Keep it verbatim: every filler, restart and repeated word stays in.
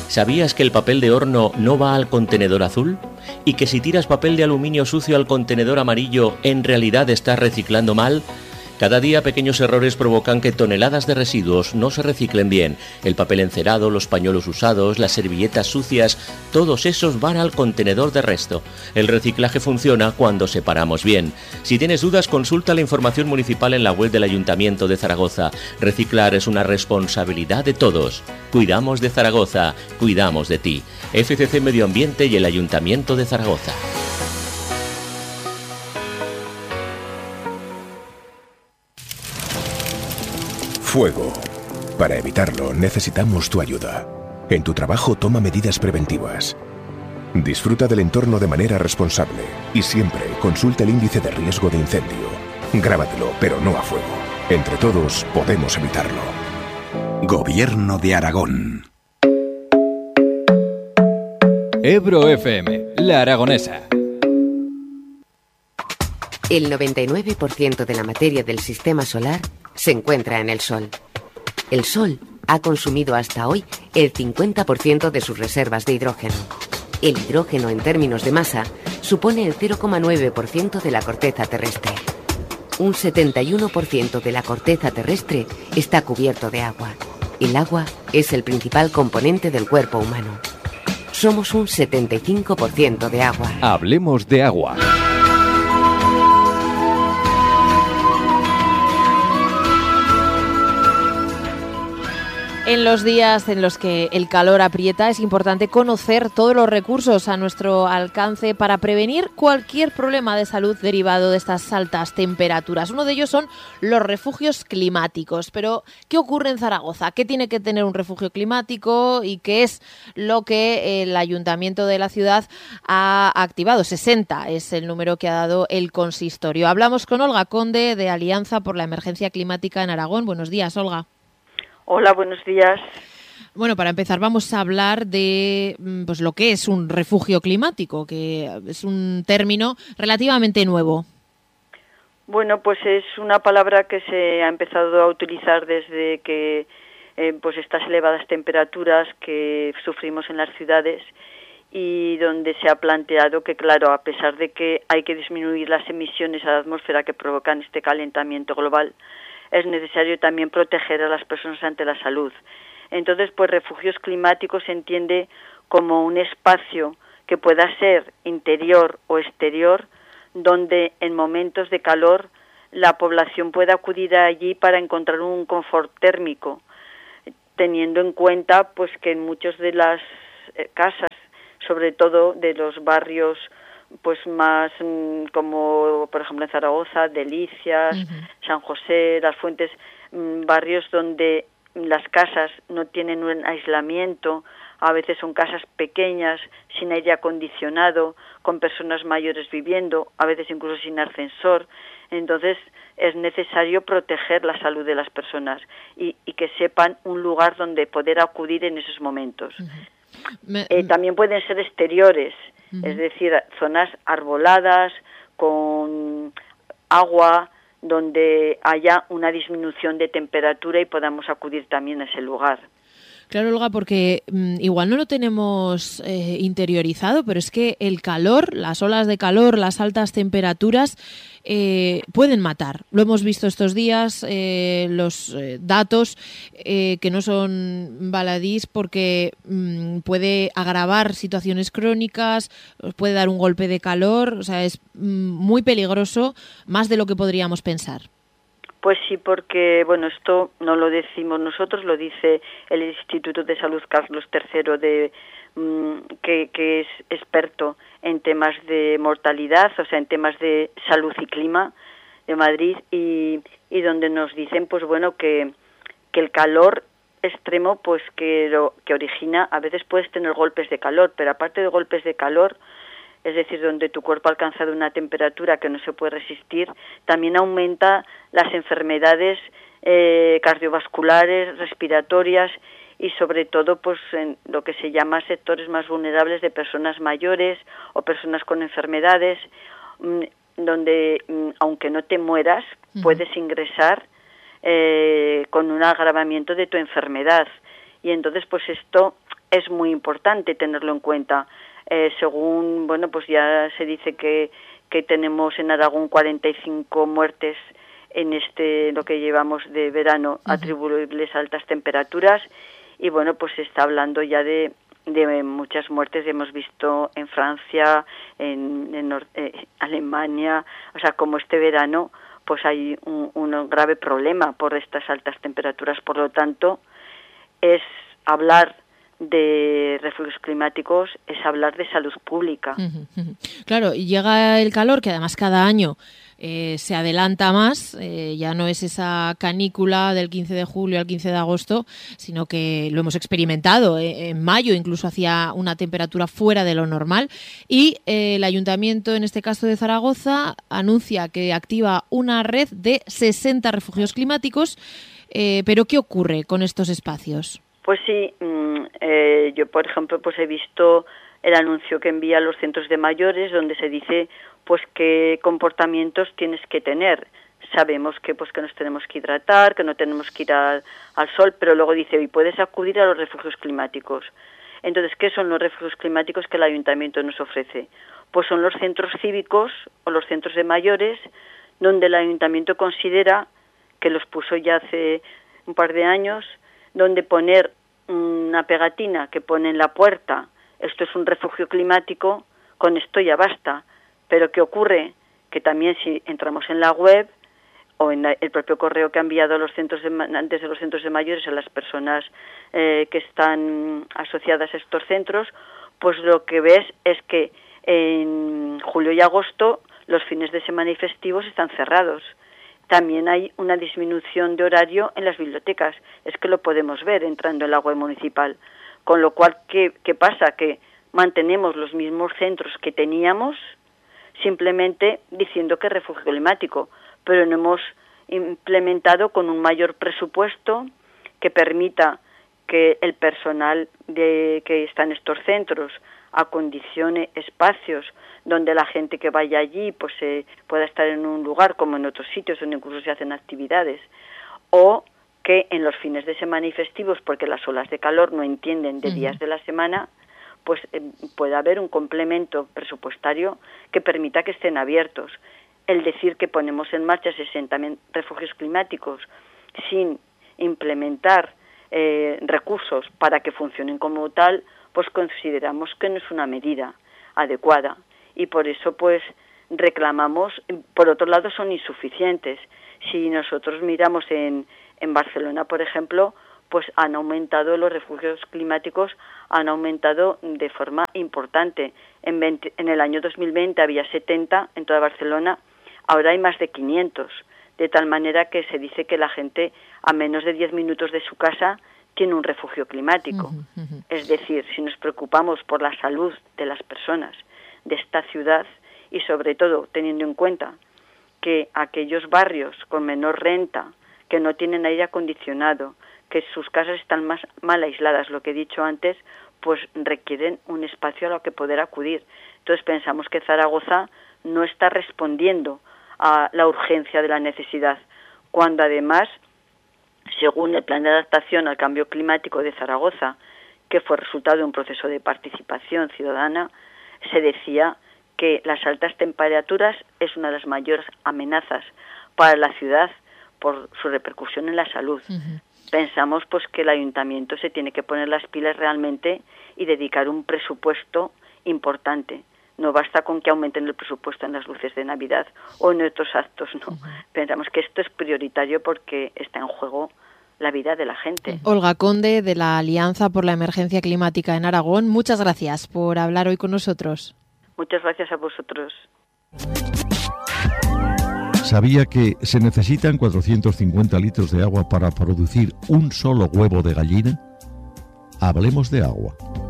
¿Sabías que el papel de horno no va al contenedor azul? ¿Y que si tiras papel de aluminio sucio al contenedor amarillo, en realidad estás reciclando mal? Cada día pequeños errores provocan que toneladas de residuos no se reciclen bien. El papel encerado, los pañuelos usados, las servilletas sucias, todos esos van al contenedor de resto. El reciclaje funciona cuando separamos bien. Si tienes dudas, consulta la información municipal en la web del Ayuntamiento de Zaragoza. Reciclar es una responsabilidad de todos. Cuidamos de Zaragoza, cuidamos de ti. F C C Medio Ambiente y el Ayuntamiento de Zaragoza. Fuego. Para evitarlo, necesitamos tu ayuda. En tu trabajo, toma medidas preventivas. Disfruta del entorno de manera responsable y siempre consulta el índice de riesgo de incendio. Grábatelo, pero no a fuego. Entre todos, podemos evitarlo. Gobierno de Aragón. Ebro F M, La Aragonesa. El noventa y nueve por ciento de la materia del sistema solar se encuentra en el Sol. El Sol ha consumido hasta hoy el cincuenta por ciento de sus reservas de hidrógeno. El hidrógeno, en términos de masa, supone el cero coma nueve por ciento de la corteza terrestre. Un setenta y uno por ciento de la corteza terrestre está cubierto de agua. El agua es el principal componente del cuerpo humano. Somos un setenta y cinco por ciento de agua. Hablemos de agua. En los días en los que el calor aprieta es importante conocer todos los recursos a nuestro alcance para prevenir cualquier problema de salud derivado de estas altas temperaturas. Uno de ellos son los refugios climáticos. Pero, ¿qué ocurre en Zaragoza? ¿Qué tiene que tener un refugio climático y qué es lo que el Ayuntamiento de la ciudad ha activado? sesenta es el número que ha dado el consistorio. Hablamos con Olga Conde, de Alianza por la Emergencia Climática en Aragón. Buenos días, Olga. Hola, buenos días. Bueno, para empezar vamos a hablar de pues lo que es un refugio climático, que es un término relativamente nuevo. Bueno, pues es una palabra que se ha empezado a utilizar desde que eh, pues estas elevadas temperaturas que sufrimos en las ciudades y donde se ha planteado que, claro, a pesar de que hay que disminuir las emisiones a la atmósfera que provocan este calentamiento global, es necesario también proteger a las personas ante la salud. Entonces, pues refugios climáticos se entiende como un espacio que pueda ser interior o exterior, donde en momentos de calor la población pueda acudir allí para encontrar un confort térmico, teniendo en cuenta pues que en muchas de las eh, casas, sobre todo de los barrios pues más mmm, como por ejemplo en Zaragoza, Delicias, uh-huh. San José, Las Fuentes, mmm, barrios donde las casas no tienen un aislamiento, a veces son casas pequeñas, sin aire acondicionado, con personas mayores viviendo, a veces incluso sin ascensor. Entonces es necesario proteger la salud de las personas y, y que sepan un lugar donde poder acudir en esos momentos. Uh-huh. Me... Eh, también pueden ser exteriores, uh-huh. es decir, zonas arboladas, con agua, donde haya una disminución de temperatura y podamos acudir también a ese lugar. Claro, Olga, porque mmm, igual no lo tenemos eh, interiorizado, pero es que el calor, las olas de calor, las altas temperaturas eh, pueden matar. Lo hemos visto estos días, eh, los eh, datos eh, que no son baladís, porque mmm, puede agravar situaciones crónicas, puede dar un golpe de calor, o sea, es mmm, muy peligroso, más de lo que podríamos pensar. Pues sí, porque, bueno, esto no lo decimos nosotros, lo dice el Instituto de Salud Carlos tercero, de, mmm, que, que es experto en temas de mortalidad, o sea, en temas de salud y clima de Madrid, y, y donde nos dicen, pues bueno, que, que el calor extremo, pues que, lo, que origina, a veces puedes tener golpes de calor, pero aparte de golpes de calor, es decir, donde tu cuerpo ha alcanzado una temperatura que no se puede resistir, también aumenta las enfermedades eh, cardiovasculares, respiratorias y sobre todo pues en lo que se llama sectores más vulnerables de personas mayores o personas con enfermedades, mmm, donde mmm, aunque no te mueras, uh-huh. puedes ingresar eh, con un agravamiento de tu enfermedad. Y entonces pues esto es muy importante tenerlo en cuenta. Eh, según, bueno, pues ya se dice que, que tenemos en Aragón cuarenta y cinco muertes en este, lo que llevamos de verano, uh-huh. atribuibles a altas temperaturas, y bueno, pues se está hablando ya de, de muchas muertes. Hemos visto en Francia, en, en eh, Alemania, o sea, como este verano, pues hay un, un grave problema por estas altas temperaturas. Por lo tanto, es hablar de refugios climáticos, es hablar de salud pública. Uh-huh, uh-huh. Claro, y llega el calor, que además cada año eh, se adelanta más, eh, ya no es esa canícula del quince de julio al quince de agosto, sino que lo hemos experimentado. Eh, en mayo incluso hacía una temperatura fuera de lo normal, y eh, el Ayuntamiento, en este caso de Zaragoza, anuncia que activa una red de sesenta refugios climáticos. Eh, ¿Pero qué ocurre con estos espacios? Pues sí, eh, yo por ejemplo pues he visto el anuncio que envía a los centros de mayores, donde se dice pues qué comportamientos tienes que tener. Sabemos que pues que nos tenemos que hidratar, que no tenemos que ir al, al sol, pero luego dice, y puedes acudir a los refugios climáticos. Entonces, ¿qué son los refugios climáticos que el ayuntamiento nos ofrece? Pues son los centros cívicos o los centros de mayores, donde el ayuntamiento considera, que los puso ya hace un par de años, donde poner una pegatina que pone en la puerta, esto es un refugio climático, con esto ya basta. Pero ¿qué ocurre? Que también si entramos en la web o en la, el propio correo que ha enviado a los centros de, antes de los centros de mayores a las personas eh, que están asociadas a estos centros, pues lo que ves es que en julio y agosto los fines de semana y festivos están cerrados. También hay una disminución de horario en las bibliotecas. Es que lo podemos ver entrando en la web municipal. Con lo cual, ¿qué, qué pasa? Que mantenemos los mismos centros que teníamos, simplemente diciendo que es refugio climático, pero no hemos implementado con un mayor presupuesto que permita que el personal de, que está en estos centros acondicione espacios donde la gente que vaya allí pues eh, pueda estar en un lugar como en otros sitios donde incluso se hacen actividades, o que en los fines de semana y festivos, porque las olas de calor no entienden de días de la semana, pues eh, pueda haber un complemento presupuestario que permita que estén abiertos. El decir que ponemos en marcha sesenta refugios climáticos sin implementar eh, recursos para que funcionen como tal, pues consideramos que no es una medida adecuada, y por eso pues reclamamos. Por otro lado, son insuficientes. Si nosotros miramos en, en Barcelona, por ejemplo, pues han aumentado los refugios climáticos, han aumentado de forma importante. En, veinte, en el año dos mil veinte había setenta en toda Barcelona, ahora hay más de quinientos, de tal manera que se dice que la gente a menos de diez minutos de su casa tiene un refugio climático. Uh-huh, uh-huh. Es decir, si nos preocupamos por la salud de las personas de esta ciudad, y sobre todo teniendo en cuenta que aquellos barrios con menor renta, que no tienen aire acondicionado, que sus casas están más mal aisladas, lo que he dicho antes, pues requieren un espacio a lo que poder acudir. Entonces pensamos que Zaragoza no está respondiendo a la urgencia de la necesidad, cuando además, según el Plan de Adaptación al Cambio Climático de Zaragoza, que fue resultado de un proceso de participación ciudadana, se decía que las altas temperaturas es una de las mayores amenazas para la ciudad por su repercusión en la salud. Uh-huh. Pensamos pues que el ayuntamiento se tiene que poner las pilas realmente y dedicar un presupuesto importante. No basta con que aumenten el presupuesto en las luces de Navidad o en otros actos, no. Uh-huh. Pensamos que esto es prioritario porque está en juego la vida de la gente. Olga Conde, de la Alianza por la Emergencia Climática en Aragón, muchas gracias por hablar hoy con nosotros. Muchas gracias a vosotros. ¿Sabía que se necesitan cuatrocientos cincuenta litros de agua para producir un solo huevo de gallina? Hablemos de agua.